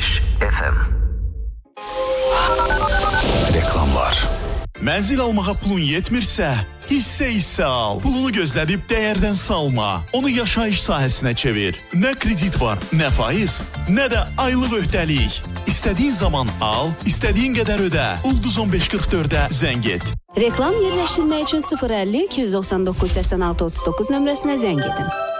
95 FM. Reklamlar. Mənzil almağa pulun yetmirsə, hissə al. Pulunu gözlədib dəyərdən salma. Onu yaşayış sahəsinə çevir. Nə kredit var, nə faiz, nə də aylıq öhdəlik. İstədiyin zaman al, istədiyin qədər ödə. Ulduz 1544-ə zəng et. Reklam yerləşdirmək üçün 050 299 86 39 nömrəsinə zəng edin.